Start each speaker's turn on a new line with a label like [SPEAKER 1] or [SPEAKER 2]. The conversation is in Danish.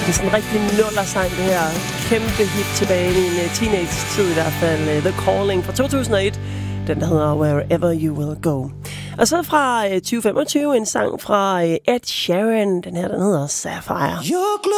[SPEAKER 1] Det er sådan en rigtig nullersang, det her. Kæmpe hit tilbage i min teenage-tid i hvert fald. The Calling fra 2001. Den, der hedder Wherever You Will Go. Og så fra 2025 en sang fra Ed Sheeran. Den her, den hedder Sapphire.